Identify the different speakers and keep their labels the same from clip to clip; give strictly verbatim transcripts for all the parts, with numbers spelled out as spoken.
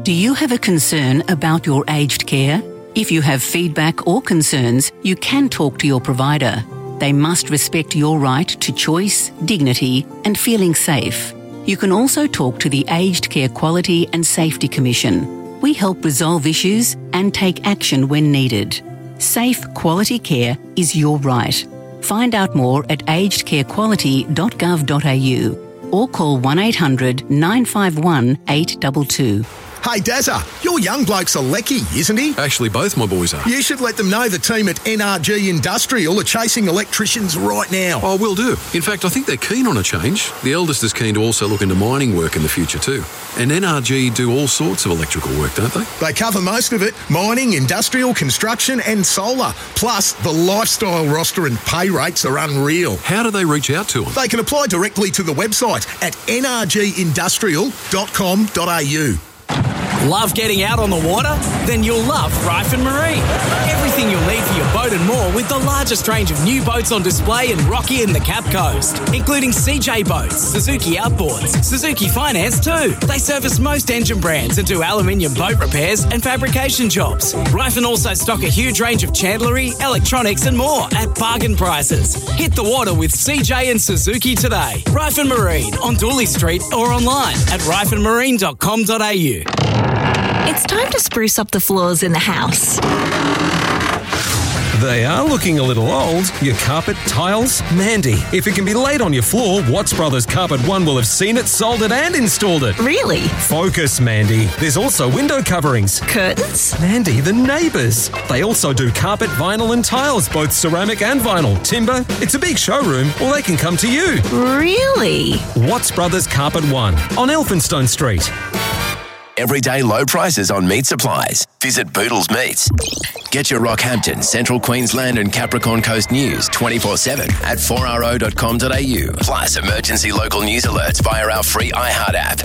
Speaker 1: Do you have a concern about your aged care? If you have feedback or concerns, you can talk to your provider. They must respect your right to choice, dignity, and feeling safe. You can also talk to the Aged Care Quality and Safety Commission. We help resolve issues and take action when needed. Safe, quality care is your right. Find out more at aged care quality dot gov dot a u or call one eight hundred nine five one eight two two.
Speaker 2: Hey, Dazza, your young bloke's a lecky, isn't he?
Speaker 3: Actually, both my boys are.
Speaker 2: You should let them know the team at N R G Industrial are chasing electricians right now.
Speaker 3: Oh, will do. In fact, I think they're keen on a change. The eldest is keen to also look into mining work in the future too. And N R G do all sorts of electrical work, don't they?
Speaker 2: They cover most of it. Mining, industrial, construction and solar. Plus, the lifestyle roster and pay rates are unreal.
Speaker 3: How do they reach out to them?
Speaker 2: They can apply directly to the website at n r g industrial dot com dot a u.
Speaker 4: Love getting out on the water? Then you'll love Ryford Marine. Everything you'll need for your boat and more with the largest range of new boats on display in Rocky and the Cap Coast, including C J Boats, Suzuki Outboards, Suzuki Finance too. They service most engine brands and do aluminium boat repairs and fabrication jobs. Ryford also stock a huge range of chandlery, electronics and more at bargain prices. Hit the water with C J and Suzuki today. Ryford Marine on Dooley Street or online at ryford marine dot com dot a u.
Speaker 5: It's time to spruce up the floors in the house.
Speaker 6: They are looking a little old. Your carpet, tiles, Mandy. If it can be laid on your floor, Watts Brothers Carpet One will have seen it, sold it and installed it.
Speaker 5: Really?
Speaker 6: Focus, Mandy. There's also window coverings.
Speaker 5: Curtains?
Speaker 6: Mandy, the neighbours. They also do carpet, vinyl and tiles, both ceramic and vinyl. Timber. It's a big showroom, or they can come to you.
Speaker 5: Really?
Speaker 6: Watts Brothers Carpet One on Elphinstone Street.
Speaker 7: Everyday low prices on meat supplies. Visit Boodles Meats. Get your Rockhampton, Central Queensland and Capricorn Coast news twenty-four seven at four r o dot com dot a u. Plus emergency local news alerts via our free iHeart app.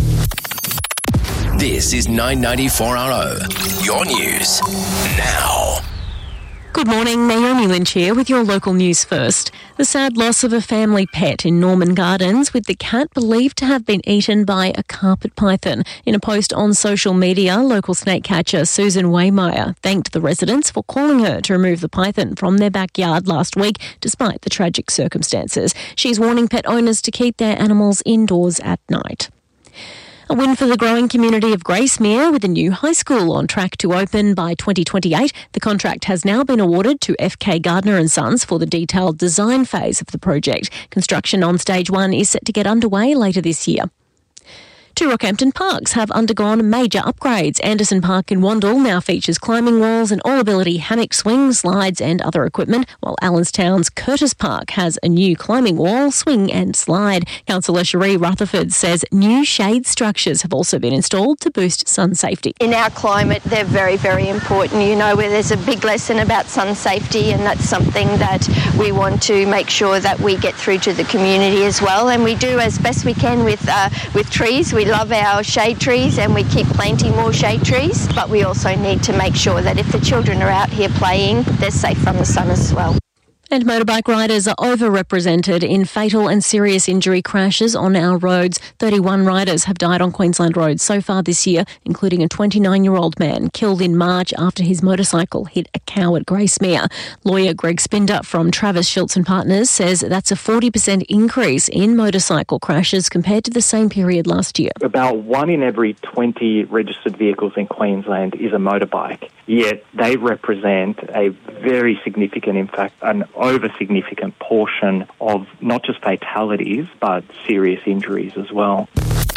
Speaker 7: This is nine ninety four R O. Your news now.
Speaker 8: Good morning, Naomi Lynch here with your local news first. The sad loss of a family pet in Norman Gardens, with the cat believed to have been eaten by a carpet python. In a post on social media, local snake catcher Susan Waymeyer thanked the residents for calling her to remove the python from their backyard last week, despite the tragic circumstances. She's warning pet owners to keep their animals indoors at night. A win for the growing community of Gracemere, with a new high school on track to open by twenty twenty-eight. The contract has now been awarded to F K Gardner and Sons for the detailed design phase of the project. Construction on stage one is set to get underway later this year. Two Rockhampton parks have undergone major upgrades. Anderson Park in Wandle now features climbing walls and all-ability hammock swings, slides and other equipment, while Allenstown's Curtis Park has a new climbing wall, swing and slide. Councillor Cherie Rutherford says new shade structures have also been installed to boost sun safety.
Speaker 9: In our climate, they're very, very important. You know, where there's a big lesson about sun safety, and that's something that we want to make sure that we get through to the community as well. And we do as best we can with uh, with trees. We love our shade trees and we keep planting more shade trees, but we also need to make sure that if the children are out here playing, they're safe from the sun as well.
Speaker 8: And motorbike riders are overrepresented in fatal and serious injury crashes on our roads. thirty-one riders have died on Queensland roads so far this year, including a twenty-nine-year-old man killed in March after his motorcycle hit a cow at Gracemere. Lawyer Greg Spinder from Travis Schultz and Partners says that's a forty percent increase in motorcycle crashes compared to the same period last year.
Speaker 10: About one in every twenty registered vehicles in Queensland is a motorbike, yet they represent a very significant, in fact, an over-significant portion of not just fatalities, but serious injuries as well.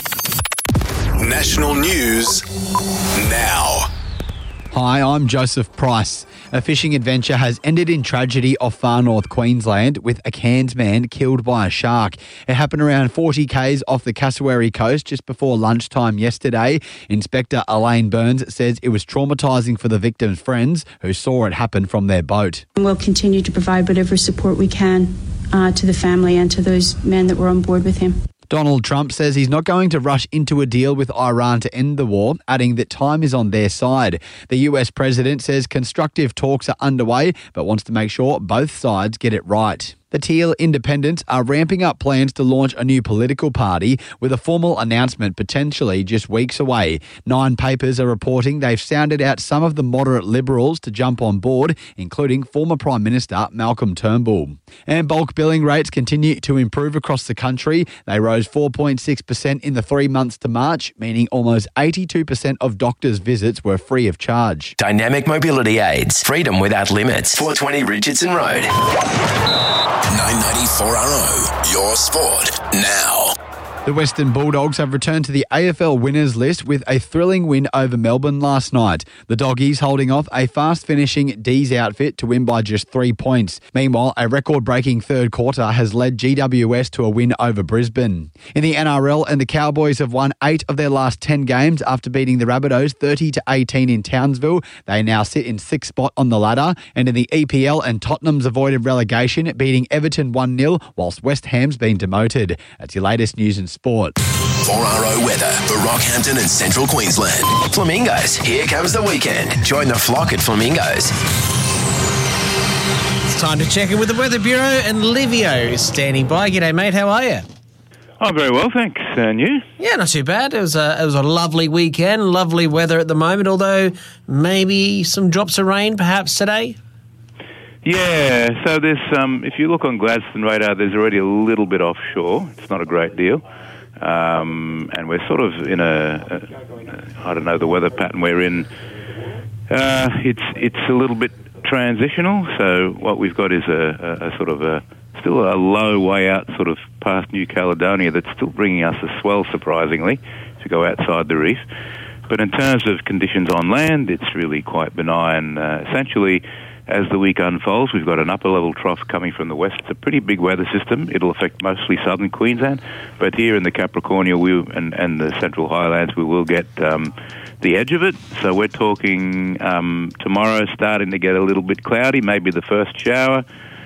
Speaker 7: National news now.
Speaker 11: Hi, I'm Joseph Price. A fishing adventure has ended in tragedy off far north Queensland with a Cairns man killed by a shark. It happened around forty kays off the Cassowary coast just before lunchtime yesterday. Inspector Elaine Burns says it was traumatising for the victim's friends who saw it happen from their boat.
Speaker 12: We'll continue to provide whatever support we can uh, to the family and to those men that were on board with him.
Speaker 11: Donald Trump says he's not going to rush into a deal with Iran to end the war, adding that time is on their side. The U S president says constructive talks are underway, but wants to make sure both sides get it right. The Teal Independents are ramping up plans to launch a new political party with a formal announcement potentially just weeks away. Nine papers are reporting they've sounded out some of the moderate Liberals to jump on board, including former Prime Minister Malcolm Turnbull. And bulk billing rates continue to improve across the country. They rose four point six percent in the three months to March, meaning almost eighty-two percent of doctors' visits were free of charge.
Speaker 7: Dynamic mobility aids. Freedom without limits. four twenty Richardson Road. nine ninety-four R O. Your sport now.
Speaker 11: The Western Bulldogs have returned to the A F L winners list with a thrilling win over Melbourne last night. The Doggies holding off a fast-finishing D's outfit to win by just three points. Meanwhile, a record-breaking third quarter has led G W S to a win over Brisbane. In the N R L, and the Cowboys have won eight of their last ten games after beating the Rabbitohs thirty to eighteen in Townsville. They now sit in sixth spot on the ladder. And in the E P L, and Tottenham's avoided relegation, beating Everton one nil, whilst West Ham's been demoted. That's your latest news and sport.
Speaker 7: four R O weather for Rockhampton and Central Queensland. Flamingos, here comes the weekend. Join the flock at Flamingos.
Speaker 13: It's time to check in with the Weather Bureau, and Livio is standing by. G'day, mate. How are you?
Speaker 14: I'm very well, thanks. And you?
Speaker 13: Yeah, not too bad. It was a it was a lovely weekend, lovely weather at the moment, although maybe some drops of rain perhaps today.
Speaker 14: Yeah, so there's um, if you look on Gladstone radar, there's already a little bit offshore. It's not a great deal. Um, and we're sort of in a, a, I don't know, the weather pattern we're in, uh, it's it's a little bit transitional. So what we've got is a, a, a sort of a, still a low way out sort of past New Caledonia that's still bringing us a swell, surprisingly, to go outside the reef. But in terms of conditions on land, it's really quite benign. Uh, essentially, as the week unfolds, we've got an upper-level trough coming from the west. It's a pretty big weather system. It'll affect mostly southern Queensland, but here in the Capricornia we, and, and the Central Highlands, we will get um, the edge of it. So we're talking um, tomorrow starting to get a little bit cloudy, maybe the first shower.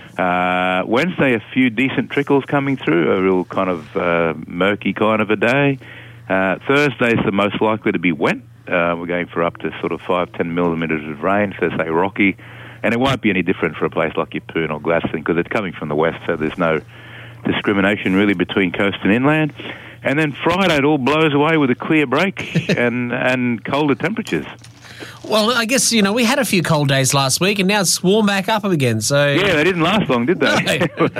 Speaker 14: Uh, Wednesday, a few decent trickles coming through, a real kind of uh, murky kind of a day. Uh, Thursday's the most likely to be wet. Uh, we're going for up to sort of five, ten millimetres of rain, so say rocky. And it won't be any different for a place like Yeppoon or Gladstone because it's coming from the west, so there's no discrimination really between coast and inland. And then Friday, it all blows away with a clear break and, and colder temperatures.
Speaker 13: Well, I guess, you know, we had a few cold days last week and now it's warm back up again. So
Speaker 14: yeah, they didn't last long, did they? No.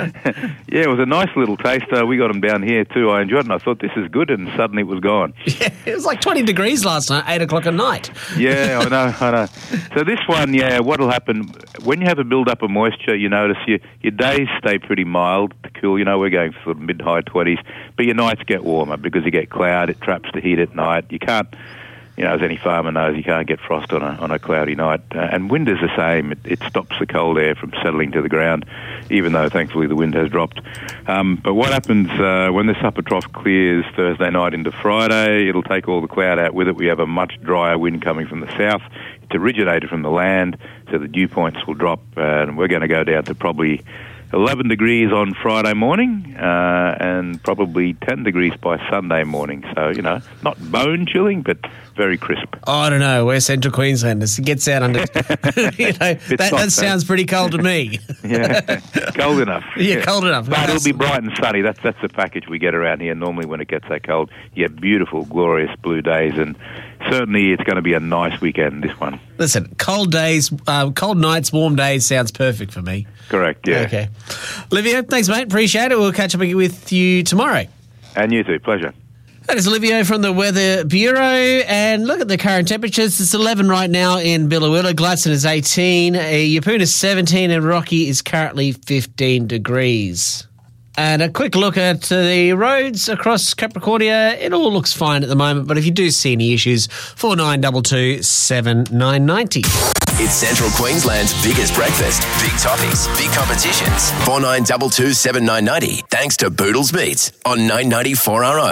Speaker 14: Yeah, it was a nice little taster. We got them down here too. I enjoyed it and I thought this is good, and suddenly it was gone.
Speaker 13: Yeah, it was like twenty degrees last night, eight o'clock at night.
Speaker 14: Yeah, I know, I know. So this one, yeah, what'll happen, when you have a build-up of moisture, you notice your, your days stay pretty mild to cool. You know, we're going for sort of mid-high twenties, but your nights get warmer because you get cloud. It traps the heat at night. You can't, you know, as any farmer knows, you can't get frost on a on a cloudy night. Uh, and wind is the same. It, it stops the cold air from settling to the ground, even though, thankfully, the wind has dropped. Um, but what happens uh, when this upper trough clears Thursday night into Friday, it'll take all the cloud out with it. We have a much drier wind coming from the south. It's originated from the land, so the dew points will drop, uh, and we're going to go down to probably eleven degrees on Friday morning uh, and probably ten degrees by Sunday morning. So, you know, not bone chilling, but very crisp.
Speaker 13: Oh, I don't know. We're Central Queenslanders. It gets out under... you know, that, that sounds pretty cold to me.
Speaker 14: Yeah, cold enough.
Speaker 13: Yeah, cold enough.
Speaker 14: But it'll be bright and sunny. That's that's the package we get around here. Normally when it gets that cold, you get beautiful, glorious blue days, and certainly it's going to be a nice weekend, this one.
Speaker 13: Listen, cold days, uh, cold nights, warm days sounds perfect for me.
Speaker 14: Correct, yeah.
Speaker 13: Okay. Olivia, thanks, mate. Appreciate it. We'll catch up with you tomorrow.
Speaker 14: And you too. Pleasure.
Speaker 13: That is Olivia from the Weather Bureau. And look at the current temperatures. It's eleven right now in Billawilla. Gladstone is eighteen. Yeppoon is seventeen. And Rocky is currently fifteen degrees. And a quick look at the roads across Capricornia. It all looks fine at the moment, but if you do see any issues, four nine two two, seven nine nine zero.
Speaker 7: It's Central Queensland's biggest breakfast. Big topics, big competitions. four nine two two, seven nine nine zero. Thanks to Boodles Meats on nine ninety-four R O.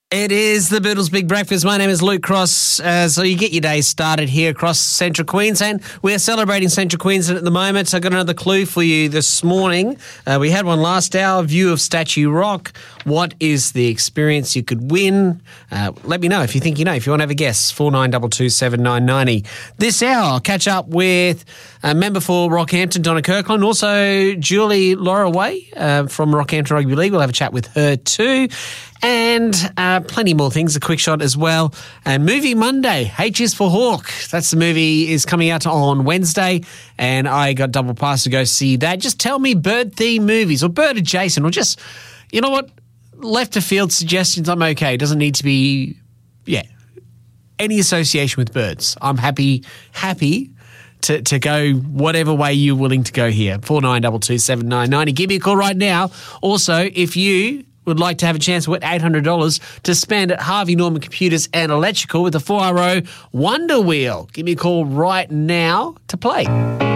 Speaker 13: It is the Boodles Big Breakfast. My name is Luke Cross. Uh, so you get your day started here across Central Queensland. We're celebrating Central Queensland at the moment. So I've got another clue for you this morning. Uh, we had one last hour, view of Statue Rock. What is the experience you could win? Uh, let me know if you think you know. If you want to have a guess, four nine two two seven nine nine zero. This hour, I'll catch up with a member for Rockhampton, Donna Kirkland. Also, Julie Laura Way uh, from Rockhampton Rugby League. We'll have a chat with her too. And uh, plenty more things, a quick shot as well. And Movie Monday, H is for Hawk. That's the movie is coming out on Wednesday, and I got double pass to go see that. Just tell me bird-themed movies or bird adjacent or just, you know what, left of field suggestions, I'm okay. It doesn't need to be, yeah, any association with birds. I'm happy, happy to, to go whatever way you're willing to go here. four nine two two seven nine nine zero. Give me a call right now. Also, if you would like to have a chance to win eight hundred dollars to spend at Harvey Norman Computers and Electrical with the four R O Wonder Wheel. Give me a call right now to play.